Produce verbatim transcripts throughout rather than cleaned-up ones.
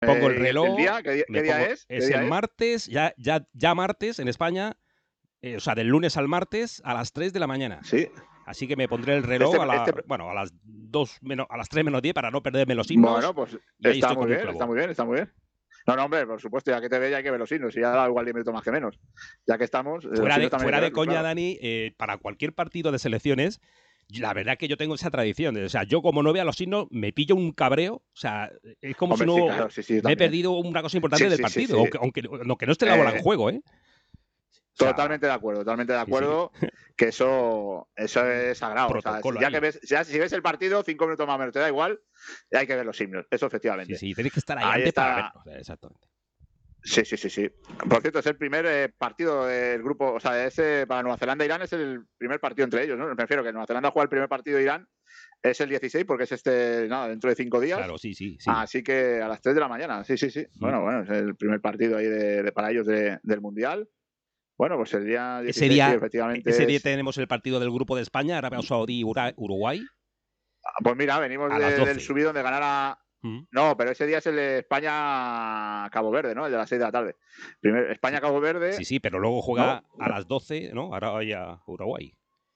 Pongo el Eh, reloj. ¿El día? ¿Qué día, me qué día pongo, es? ¿Qué es día el es? martes, ya, ya, ya martes en España, eh, o sea, del lunes al martes a las tres de la mañana. Sí. Así que me pondré el Este, reloj a, la, este, bueno, a las dos menos, a las tres menos diez para no perderme los bueno, himnos. pues Y ahí está estoy muy como un bien, clavo. está muy bien, está muy bien. No, no, hombre, por supuesto, ya que te ve, ya hay que ver los himnos. Y ya da igual diez minutos más que menos. Ya que estamos, los Fuera de, himnos también fuera hay que de verlos, coña, claro. Dani, eh, para cualquier partido de selecciones, la verdad que yo tengo esa tradición. O sea, yo como no vea los himnos, me pillo un cabreo. O sea, es como Hombre, si sí, no claro, sí, sí, yo me he también. perdido una cosa importante Sí, del sí, sí, partido, sí. aunque, aunque, aunque no esté la bola en Eh, juego, ¿eh? O sea, Totalmente de acuerdo, totalmente de sí, sí. acuerdo que eso, eso es sagrado. O sea, si, Protocolo ya que ahí. ves, ya, si ves el partido, cinco minutos más o menos te da igual, hay que ver los himnos. Eso Sí, efectivamente. sí, tenéis que estar ahí Ahí antes para está. verlo. Exactamente. Sí, sí, sí, sí. Por cierto, es el primer eh, partido del grupo, o sea, ese para Nueva Zelanda e Irán es el primer partido entre ellos, ¿no? Me refiero que Nueva Zelanda juega el primer partido de Irán, es el dieciséis, porque es este, nada, dentro de cinco días. Claro, sí, sí, sí. Así que a las tres de la mañana, sí, sí, sí. Mm. Bueno, bueno, es el primer partido ahí de, de para ellos de, del Mundial. Bueno, pues el día dieciséis, Ese día, sí, efectivamente. ese día Es... tenemos el partido del grupo de España, Arabia Saudí, Uruguay. Pues mira, venimos A las de, del doce. subidón de ganar a. Mm. No, pero ese día es el de España-Cabo Verde, ¿no? El de las seis de la tarde. Primero, España-Cabo Verde. Sí, sí, pero luego juega ¿No? a las doce, ¿no? Arabia Uruguay.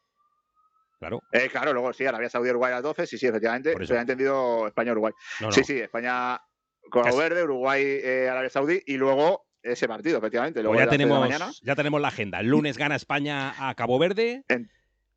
Claro. Eh, claro, luego sí, Arabia Saudí, Uruguay a las doce, sí, sí, efectivamente. Por eso. Pero he entendido España-Uruguay. No, no. Sí, sí, España-Cabo Verde, Uruguay, eh, Arabia Saudí y luego ese partido, efectivamente. Luego Pues ya a las seis de la tenemos, mañana. ya tenemos la agenda. El lunes gana España a Cabo Verde. En...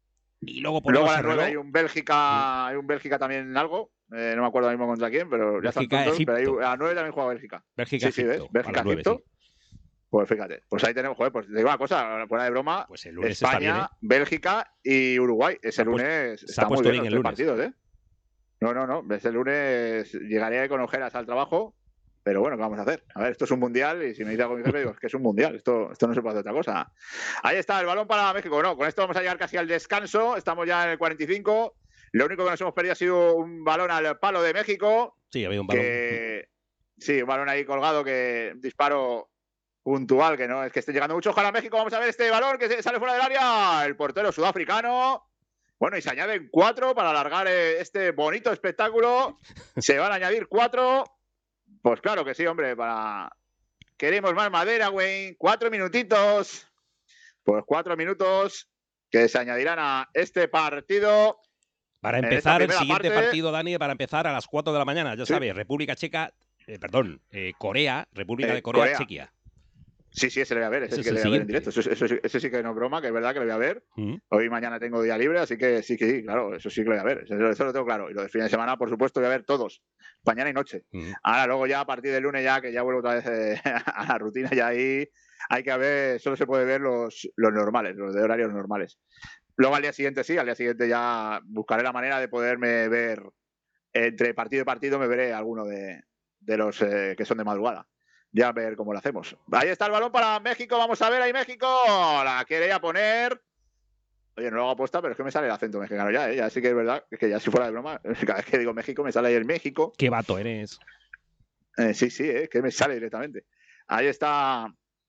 Y luego Luego ponemos a las el nueve reloj. hay un Bélgica, hay un Bélgica también algo. Eh, no me acuerdo ahora mismo contra quién, pero ya están Bélgica, tontos. Egipto. Pero hay, a las nueve también juega Bélgica. Bélgica, Sí, sí, ¿ves? Egipto. Bélgica, A las nueve, Egipto. sí. Pues fíjate, pues ahí tenemos, joder, pues te digo una cosa, fuera de broma, Pues el lunes España, está bien, ¿eh? Bélgica y Uruguay. Ese se lunes puesto, está muy puesto bien bien los el tres lunes. partidos, ¿eh? No, no, no. Ese lunes llegaré con ojeras al trabajo, pero bueno, ¿qué vamos a hacer? A ver, esto es un mundial y si me dice algo mi jefe, digo, es que es un mundial, esto, esto no se puede hacer otra cosa. Ahí está, el balón para México. No, con esto vamos a llegar casi al descanso, estamos ya en el cuarenta y cinco. Lo único que nos hemos perdido ha sido un balón al palo de México. Sí, había un balón. Que, sí, un balón ahí colgado, que un disparo puntual, que no es que esté llegando mucho. Ojalá México, vamos a ver este balón que sale fuera del área. El portero sudafricano. Bueno, y se añaden cuatro para alargar este bonito espectáculo. Se van a añadir cuatro. Pues claro que sí, hombre. Para... Queremos más madera, Wayne. Cuatro minutitos. Pues cuatro minutos que se añadirán a este partido. Para empezar el siguiente parte... partido, Dani, para empezar a las cuatro de la mañana, ya sí. sabes, República Checa, eh, perdón, eh, Corea, República eh, de Corea, Corea, Chequia. Sí, sí, ese le voy a ver, ese, ese sí que es le el voy a ver en siguiente. directo. Eso, eso, eso, eso sí que no es broma, que es verdad que le voy a ver. Mm. Hoy y mañana tengo día libre, así que sí, que sí, claro, eso sí que lo voy a ver. Eso, eso lo tengo claro. Y lo de fin de semana, por supuesto, voy a ver todos, mañana y noche. Mm. Ahora, luego ya a partir del lunes, ya que ya vuelvo otra vez eh, a la rutina, ya ahí hay que ver, solo se puede ver los, los normales, los de horarios normales. Luego al día siguiente sí, al día siguiente ya buscaré la manera de poderme ver, entre partido y partido me veré alguno de, de los eh, que son de madrugada. Ya a ver cómo lo hacemos. Ahí está el balón para México. Vamos a ver ahí México. La quería poner. Oye, no lo hago apuesta, pero es que me sale el acento mexicano ya, ¿eh? Ya sí que es verdad, es que ya si fuera de broma, cada vez que digo México me sale ahí el México. Qué vato eres. Eh, sí, sí, eh, que me sale directamente. Ahí está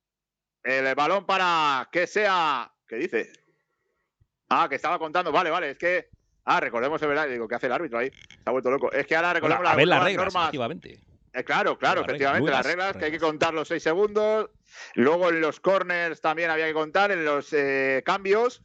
el balón para que sea... ¿Qué dice? Ah, que estaba contando. Vale, vale, es que... Ah, recordemos, es verdad, digo, ¿qué hace el árbitro ahí? Se ha vuelto loco. Es que ahora recordemos Bueno, a ver las las reglas, normas. efectivamente. Eh, claro, claro, las efectivamente, reglas, las reglas, reglas, que hay que contar los seis segundos. Luego en los corners también había que contar, en los eh, cambios.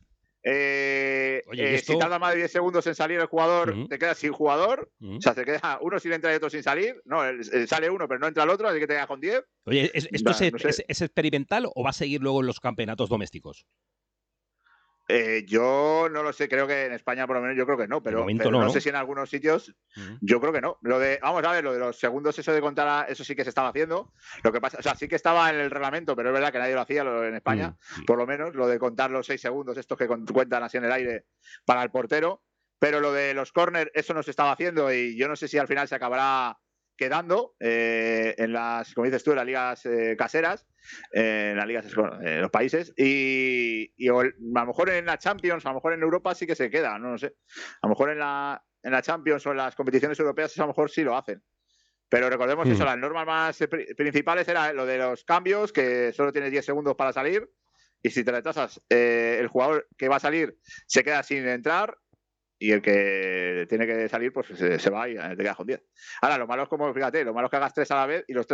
Eh, Oye, eh, esto... Si tarda más de diez segundos en salir el jugador, uh-huh. te quedas sin jugador. Uh-huh. O sea, te queda uno sin entrar y otro sin salir. No, sale uno, pero no entra el otro, así que te quedas con diez. Oye, ¿esto Va, es, no sé. es, es experimental o va a seguir luego en los campeonatos domésticos? Eh, yo no lo sé, creo que en España por lo menos yo creo que no, pero, pero no, no, no sé si en algunos sitios, uh-huh. Yo creo que no. Lo de, vamos a ver, lo de los segundos, eso de contar, eso sí que se estaba haciendo. Lo que pasa, o sea, sí que estaba en el reglamento, pero es verdad que nadie lo hacía lo, en España, uh-huh. Por lo menos, lo de contar los seis segundos, estos que cuentan así en el aire para el portero. Pero lo de los corners, eso no se estaba haciendo y yo no sé si al final se acabará quedando eh, en las, como dices tú, en las ligas eh, caseras, eh, en las ligas, bueno, en los países, y, y o, a lo mejor en la Champions, a lo mejor en Europa sí que se queda, no lo sé. A lo mejor en la, en la Champions o en las competiciones europeas a lo mejor sí lo hacen. Pero recordemos mm. eso, las normas más principales era lo de los cambios, que solo tienes diez segundos para salir, y si te retrasas, eh, el jugador que va a salir se queda sin entrar. y el que tiene que salir, pues se, se va y te quedas con diez. Ahora, lo malo es como, fíjate, lo malo es que hagas tres a la vez y los tres